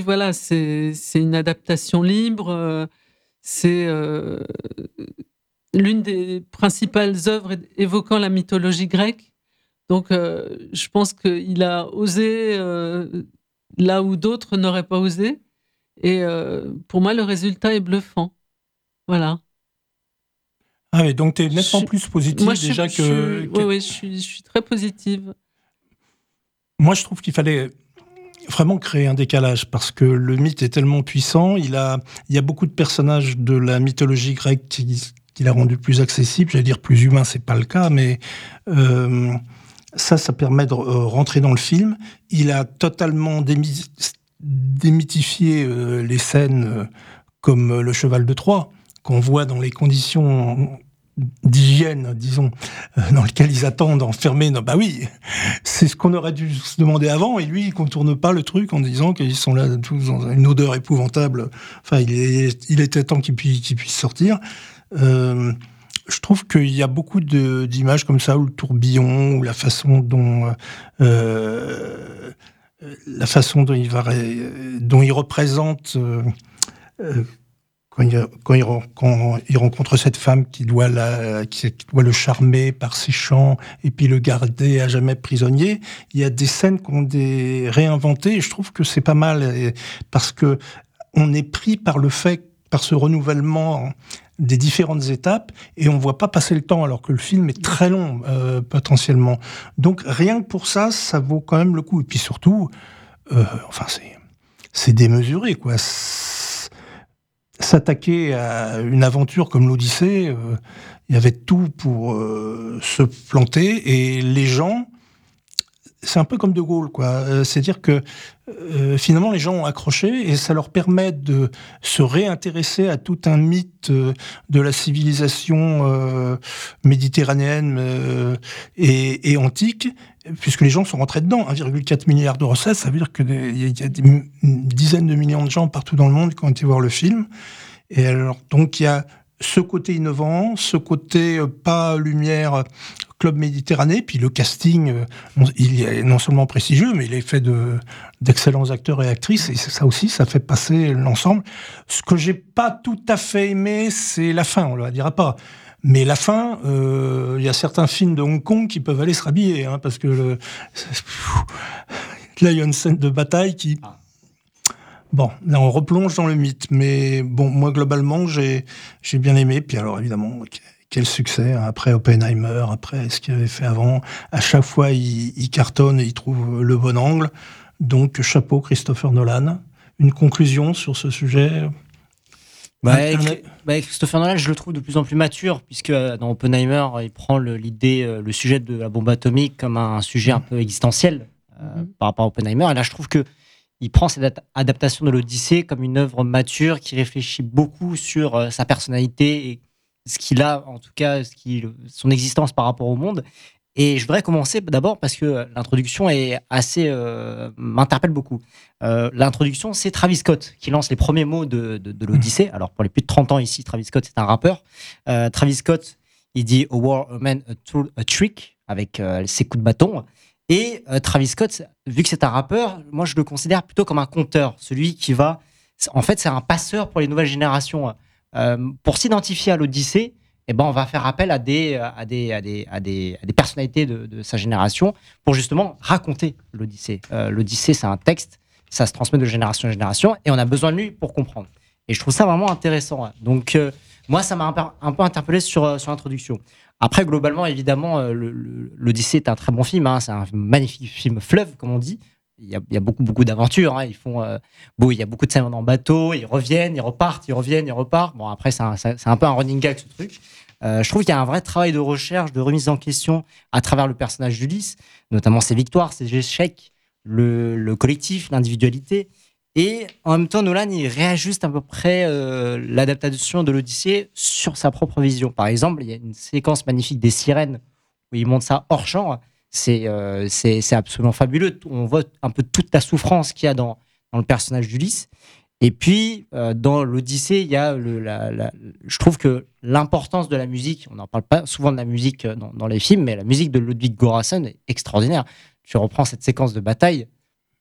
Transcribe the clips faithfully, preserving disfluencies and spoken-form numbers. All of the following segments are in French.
voilà, c'est, c'est une adaptation libre. euh, c'est euh, l'une des principales œuvres é- évoquant la mythologie grecque. Donc, euh, je pense qu'il a osé euh, là où d'autres n'auraient pas osé. Et euh, pour moi, le résultat est bluffant. Voilà. Ah oui, donc tu es Je nettement suis- plus moi, positif je suis, déjà je suis, que, ouais, que- ouais, je suis, je suis très positive. Moi, je trouve qu'il fallait vraiment créer un décalage parce que le mythe est tellement puissant. Il, a, il y a beaucoup de personnages de la mythologie grecque qui, qui l'a rendu plus accessible. J'allais dire plus humain, c'est pas le cas, mais euh, ça, ça permet de euh, rentrer dans le film. Il a totalement démy- démythifié euh, les scènes euh, comme le cheval de Troie, qu'on voit dans les conditions d'hygiène, disons, euh, dans lesquelles ils attendent enfermés. Non, bah oui, c'est ce qu'on aurait dû se demander avant, et lui, il contourne pas le truc en disant qu'ils sont là tous dans une odeur épouvantable. Enfin, il, est, il était temps qu'ils puissent, qu'ils puissent sortir. Euh, je trouve qu'il y a beaucoup de, d'images comme ça, ou le tourbillon, ou la façon dont... Euh, la façon dont il, va, dont il représente... Euh, euh, quand il, quand, il, quand il rencontre cette femme qui doit, la, qui doit le charmer par ses chants et puis le garder à jamais prisonnier, il y a des scènes qu'on des réinventées et je trouve que c'est pas mal parce que on est pris par le fait, par ce renouvellement des différentes étapes et on voit pas passer le temps alors que le film est très long euh, potentiellement. Donc rien que pour ça, ça vaut quand même le coup. Et puis surtout, euh, enfin c'est c'est démesuré quoi. S'attaquer à une aventure comme l'Odyssée, euh, il y avait tout pour euh, se planter. Et les gens, c'est un peu comme De Gaulle, quoi. Euh, c'est-à-dire que euh, finalement, les gens ont accroché et ça leur permet de se réintéresser à tout un mythe euh, de la civilisation euh, méditerranéenne euh, et, et antique, puisque les gens sont rentrés dedans. un virgule quatre milliard de recettes, ça veut dire qu'il y a des, une dizaine de millions de gens partout dans le monde qui ont été voir le film. Et alors, donc, il y a ce côté innovant, ce côté euh, pas lumière, Club Méditerranée, puis le casting, euh, il est non seulement prestigieux, mais il est fait de, d'excellents acteurs et actrices, et ça aussi, ça fait passer l'ensemble. Ce que j'ai pas tout à fait aimé, c'est la fin, on ne le dira pas. Mais la fin, il euh, y a certains films de Hong Kong qui peuvent aller se rhabiller, hein, parce que le, là, il y a une scène de bataille qui... Bon, là, on replonge dans le mythe. Mais bon, moi, globalement, j'ai, j'ai bien aimé. Puis alors, évidemment, quel succès. Hein, après Oppenheimer, après ce qu'il avait fait avant. À chaque fois, il, il cartonne et il trouve le bon angle. Donc, chapeau, Christopher Nolan. Une conclusion sur ce sujet? Bah, bah, Christopher Nolan, je le trouve de plus en plus mature, puisque dans Oppenheimer, il prend le, l'idée, le sujet de la bombe atomique comme un sujet un peu existentiel euh, mm-hmm. par rapport à Oppenheimer. Et là, je trouve que il prend cette adaptation de l'Odyssée comme une œuvre mature qui réfléchit beaucoup sur euh, sa personnalité et ce qu'il a, en tout cas, ce qui, son existence par rapport au monde. Et je voudrais commencer d'abord parce que l'introduction est assez euh, m'interpelle beaucoup. Euh, l'introduction, c'est Travis Scott qui lance les premiers mots de, de, de l'Odyssée. Alors pour les plus de trente ans ici, Travis Scott c'est un rappeur. Euh, Travis Scott, il dit "A war, a man, a, tool, a trick" avec euh, ses coups de bâton. Et euh, Travis Scott, vu que c'est un rappeur, moi je le considère plutôt comme un conteur, celui qui va, en fait, c'est un passeur pour les nouvelles générations. Euh, pour s'identifier à l'Odyssée, eh ben, on va faire appel à des, à des, à des, à des, à des personnalités de, de sa génération pour justement raconter l'Odyssée. Euh, L'Odyssée, c'est un texte, ça se transmet de génération en génération et on a besoin de lui pour comprendre. Et je trouve ça vraiment intéressant. Donc, euh, moi, ça m'a un peu, un peu interpellé sur, sur l'introduction. Après, globalement, évidemment, euh, le, le, l'Odyssée est un très bon film. Hein, c'est un magnifique film fleuve, comme on dit. Il y a, il y a beaucoup, beaucoup d'aventures. Hein. Ils font, euh, bon, il y a beaucoup de scènes en bateau. Ils reviennent, ils repartent, ils reviennent, ils repartent. Bon, après, c'est un, c'est un peu un running gag, ce truc. Euh, je trouve qu'il y a un vrai travail de recherche, de remise en question à travers le personnage d'Ulysse, notamment ses victoires, ses échecs, le, le collectif, l'individualité. Et en même temps, Nolan, il réajuste à peu près euh, l'adaptation de l'Odyssée sur sa propre vision. Par exemple, il y a une séquence magnifique des sirènes où il montre ça hors champ. C'est, euh, c'est, c'est absolument fabuleux. On voit un peu toute la souffrance qu'il y a dans, dans le personnage d'Ulysse. Et puis, euh, dans l'Odyssée, il y a le, la, la, je trouve que l'importance de la musique, on n'en parle pas souvent de la musique dans, dans les films, mais la musique de Ludwig Göransson est extraordinaire. Tu reprends cette séquence de bataille,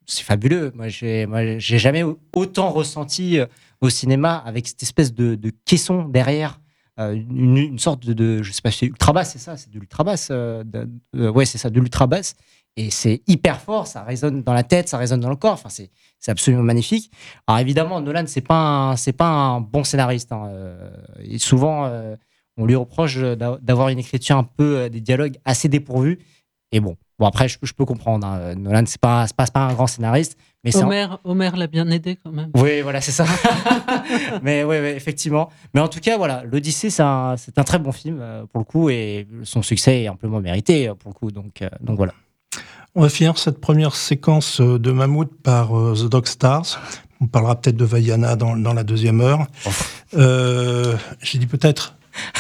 c'est fabuleux. Moi, j'ai, moi, j'ai jamais autant ressenti au cinéma avec cette espèce de, de caisson derrière, euh, une, une sorte de, de, je sais pas, c'est ultra basse, c'est ça, c'est de l'ultra basse. Euh, de, euh, ouais, c'est ça, de l'ultra basse. Et c'est hyper fort, ça résonne dans la tête, ça résonne dans le corps. Enfin, c'est, c'est absolument magnifique. Alors évidemment, Nolan, c'est pas un, c'est pas un bon scénariste. Hein. Euh, et souvent, euh, on lui reproche d'avoir une écriture un peu, euh, des dialogues assez dépourvus. Et bon, bon après, je, je peux comprendre. Hein. Nolan, c'est pas, c'est pas, c'est pas un grand scénariste. Mais Homer, un... Homer l'a bien aidé quand même. Oui, voilà, c'est ça. mais oui, ouais, effectivement. Mais en tout cas, voilà, l'Odyssée, c'est un, c'est un très bon film euh, pour le coup, et son succès est amplement mérité pour le coup. Donc, euh, donc voilà. On va finir cette première séquence de Mammouth par euh, The Dog Stars. On parlera peut-être de Vaiana dans, dans la deuxième heure. Oh. Euh, j'ai dit peut-être.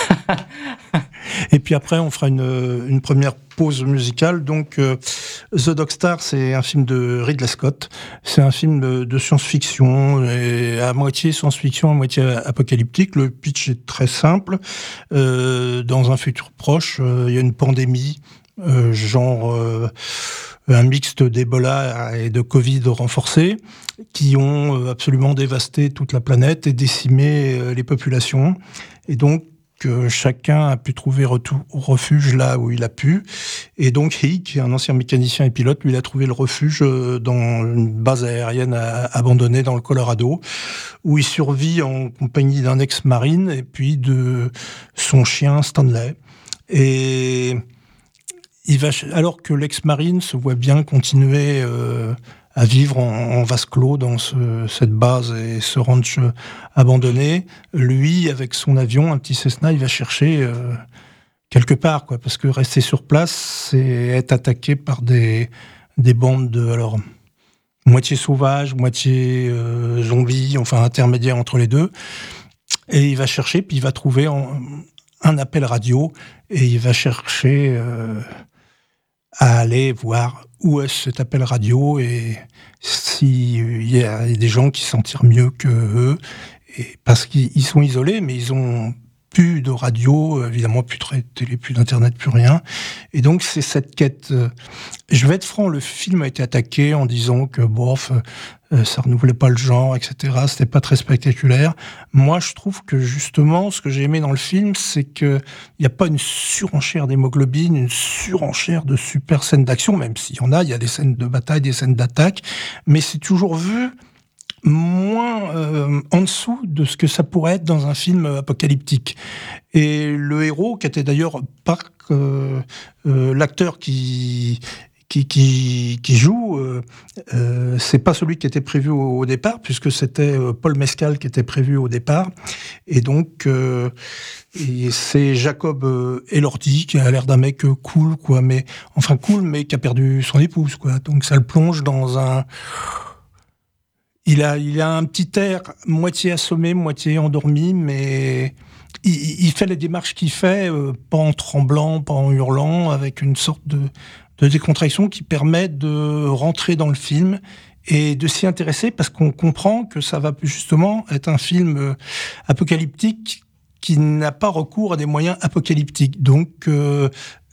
Et puis après, on fera une, une première pause musicale. Donc, euh, The Dog Star, c'est un film de Ridley Scott. C'est un film de, de science-fiction, et à moitié science-fiction, à moitié apocalyptique. Le pitch est très simple. Euh, dans un futur proche, euh, il y a une pandémie, euh, genre euh, un mixte d'Ebola et de Covid renforcé, qui ont absolument dévasté toute la planète et décimé les populations. Et donc, que chacun a pu trouver retour, refuge là où il a pu. Et donc, Hick, qui est un ancien mécanicien et pilote, lui, il a trouvé le refuge dans une base aérienne abandonnée dans le Colorado, où il survit en compagnie d'un ex-marine et puis de son chien Stanley. Et il va, alors que l'ex-marine se voit bien continuer euh, à vivre en, en vase clos dans ce, cette base et ce ranch abandonné, lui, avec son avion, un petit Cessna, il va chercher euh, quelque part, quoi, parce que rester sur place, c'est être attaqué par des, des bandes de, alors, moitié sauvages, moitié euh, zombies, enfin intermédiaire entre les deux. Et il va chercher, puis il va trouver en, un appel radio, et il va chercher euh, à aller voir où est cet appel radio et s'il y a des gens qui s'en tirent mieux que eux, et parce qu'ils sont isolés, mais ils ont plus de radio, évidemment, plus de télé, plus d'internet, plus rien. Et donc, c'est cette quête. Je vais être franc, le film a été attaqué en disant que, bof, ça renouvelait pas le genre, et cetera. C'était pas très spectaculaire. Moi, je trouve que, justement, ce que j'ai aimé dans le film, c'est qu'il n'y a pas une surenchère d'hémoglobine, une surenchère de super scènes d'action, même s'il y en a, il y a des scènes de bataille, des scènes d'attaque, mais c'est toujours vu moins euh, en dessous de ce que ça pourrait être dans un film apocalyptique. Et le héros, qui était d'ailleurs pas euh, euh, l'acteur qui qui qui, qui joue, euh, euh, c'est pas celui qui était prévu au, au départ, puisque c'était Paul Mescal qui était prévu au départ. Et donc euh, et c'est Jacob euh, Elordi, qui a l'air d'un mec cool, quoi, mais enfin cool, mais qui a perdu son épouse, quoi. Donc ça le plonge dans un Il a, il a un petit air moitié assommé, moitié endormi, mais il, il fait les démarches qu'il fait, euh, pas en tremblant, pas en hurlant, avec une sorte de, de décontraction qui permet de rentrer dans le film et de s'y intéresser, parce qu'on comprend que ça va justement être un film euh, apocalyptique qui n'a pas recours à des moyens apocalyptiques. Donc, euh,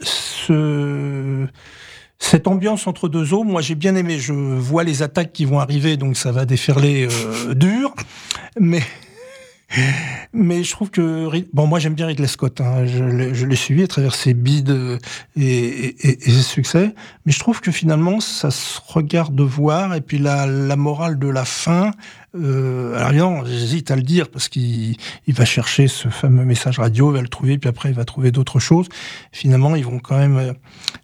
ce... Cette ambiance entre deux eaux, moi j'ai bien aimé. Je vois les attaques qui vont arriver, donc ça va déferler euh, dur. Mais mais je trouve que bon, moi j'aime bien Ridley Scott. Hein, je, l'ai, je l'ai suivi à travers ses bides et, et, et ses succès. Mais je trouve que finalement ça se regarde voir. Et puis la, la morale de la fin. Euh, alors non, j'hésite à le dire parce qu'il il va chercher ce fameux message radio, il va le trouver, puis après il va trouver d'autres choses. Finalement, ils vont quand même. Euh,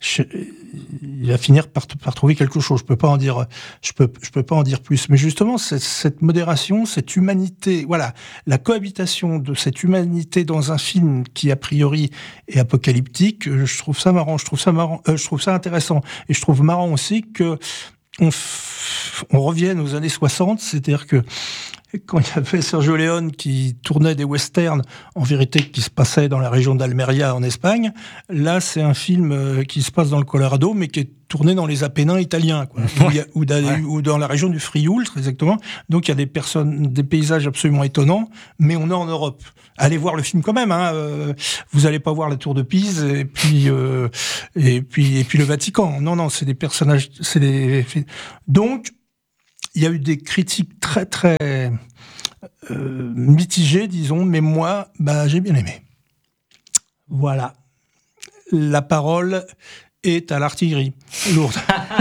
il va finir par, par trouver quelque chose. Je peux pas en dire, je peux, je peux pas en dire plus. Mais justement, cette, cette modération, cette humanité, voilà, la cohabitation de cette humanité dans un film qui a priori est apocalyptique, je trouve ça marrant. Je trouve ça marrant. Euh, je trouve ça intéressant. Et je trouve marrant aussi que on, f... on revienne aux années soixante, c'est-à-dire que quand il y avait Sergio Leone qui tournait des westerns, en vérité, qui se passaient dans la région d'Almeria, en Espagne, là, c'est un film qui se passe dans le Colorado, mais qui est tourné dans les Apennins italiens, quoi. Ou, y a, ou, dans, ouais. ou dans la région du Frioul, très exactement. Donc, il y a des personnes, des paysages absolument étonnants, mais on est en Europe. Allez voir le film quand même, hein. Euh, vous allez pas voir la Tour de Pise et puis euh, et puis et puis le Vatican. Non, non, c'est des personnages, c'est des. Donc, il y a eu des critiques très très euh, mitigées, disons, mais moi, bah, j'ai bien aimé. Voilà. La parole est à l'artillerie lourde.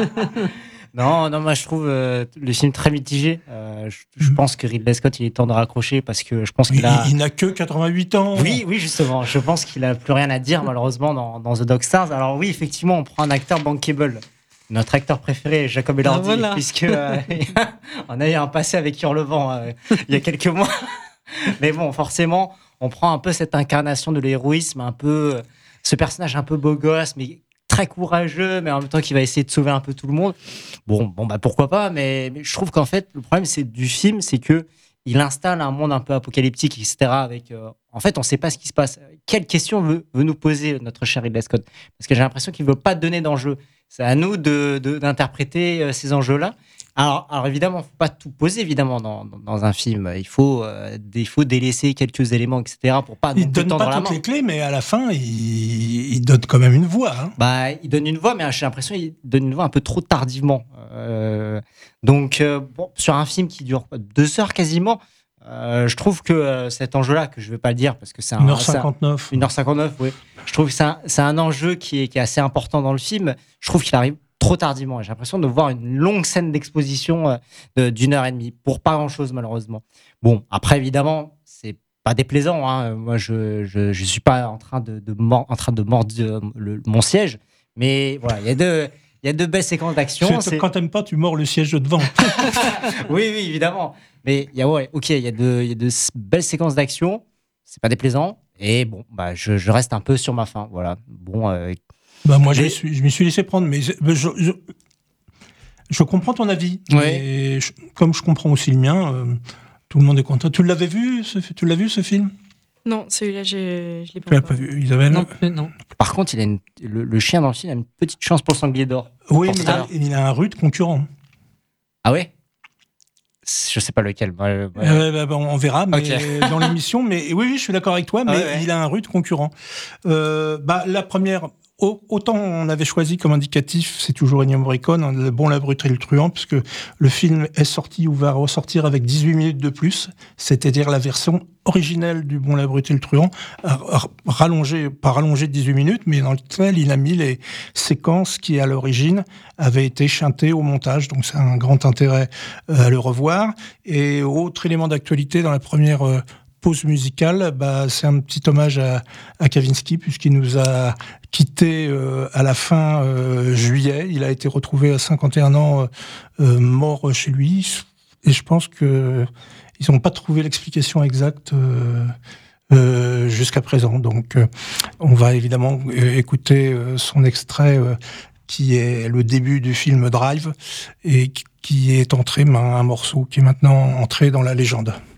Non, non, moi je trouve euh, le film très mitigé. Euh, je, je pense que Ridley Scott, il est temps de raccrocher parce que je pense qu'il a. Il, il n'a que quatre-vingt-huit ans. Oui, oui, justement. Je pense qu'il a plus rien à dire malheureusement dans, dans The Dog Stars. Alors oui, effectivement, on prend un acteur bankable, notre acteur préféré, Jacob Elordi, ah, voilà. puisque euh, on a eu un passé avec Hurlevent euh, il y a quelques mois. Mais bon, forcément, on prend un peu cette incarnation de l'héroïsme, un peu ce personnage un peu beau gosse, mais très courageux, mais en même temps qui va essayer de sauver un peu tout le monde. Bon, bon bah pourquoi pas, mais, mais je trouve qu'en fait, le problème c'est du film, c'est que il installe un monde un peu apocalyptique, et cetera. Avec, euh, en fait, on ne sait pas ce qui se passe. Quelle question veut, veut nous poser notre cher Ridley Scott ? Parce que j'ai l'impression qu'il ne veut pas donner d'enjeux. C'est à nous de, de, d'interpréter euh, ces enjeux-là. Alors, alors évidemment, il ne faut pas tout poser évidemment dans, dans, dans un film. Il faut, euh, il faut délaisser quelques éléments, et cetera. Pour pas. Il ne donne pas toutes les clés, mais à la fin, il, il donne quand même une voix. Hein. Bah, il donne une voix, mais j'ai l'impression qu'il donne une voix un peu trop tardivement. Euh, donc, euh, bon, sur un film qui dure deux heures quasiment, euh, je trouve que euh, cet enjeu-là, que je ne vais pas le dire parce que c'est un. une heure cinquante-neuf. une heure cinquante-neuf, oui. Je trouve que c'est un, c'est un enjeu qui est, qui est assez important dans le film. Je trouve qu'il arrive trop tardivement. J'ai l'impression de voir une longue scène d'exposition euh, de, d'une heure et demie pour pas grand-chose, malheureusement. Bon, après, évidemment, c'est pas déplaisant. Hein. Moi, je, je, je suis pas en train de, de, mord, en train de mordre euh, le, mon siège, mais voilà, il y a deux. Il y a de belles séquences d'action. C'est... Quand t'aimes pas, tu mords le siège de devant. oui, oui, évidemment. Mais il y a, ouais, ok, il y a de, il y a de belles séquences d'action. C'est pas déplaisant. Et bon, bah, je, je reste un peu sur ma faim. Voilà. Bon. Euh, bah moi, mais... je, suis, je m'y suis laissé prendre, mais je, je, je, je comprends ton avis. Ouais. Et je, comme je comprends aussi le mien, euh, tout le monde est content. Tu l'avais vu, ce, tu l'as vu ce film ? Non, celui-là, je, je l'ai pas, tu l'as pas vu, Isabelle ? Non, non. Par contre, il a une, le, le chien dans le film a une petite chance pour le sanglier d'or. Oui, mais il a, il a un rude concurrent. Ah ouais ? Je sais pas lequel. Ouais, ouais. Euh, bah, bah, on verra mais okay. dans l'émission. Mais oui, oui, je suis d'accord avec toi, mais ah ouais. il a un rude concurrent. Euh, bah, la première, autant on avait choisi comme indicatif, c'est toujours Ennio Morricone, Le Bon, la Brute et le Truand, puisque le film est sorti ou va ressortir avec dix-huit minutes de plus, c'est-à-dire la version originelle du Bon, la Brute et le Truand, rallongée, pas rallongée de dix-huit minutes, mais dans lequel il a mis les séquences qui, à l'origine, avaient été chantées au montage. Donc c'est un grand intérêt à le revoir. Et autre élément d'actualité dans la première euh, pause musicale, bah, c'est un petit hommage à, à Kavinsky, puisqu'il nous a quittés euh, à la fin euh, juillet. Il a été retrouvé à cinquante et un ans, euh, mort chez lui. Et je pense que ils n'ont pas trouvé l'explication exacte euh, euh, jusqu'à présent. Donc, euh, on va évidemment euh, écouter euh, son extrait euh, qui est le début du film Drive et qui est entré, un morceau qui est maintenant entré dans la légende.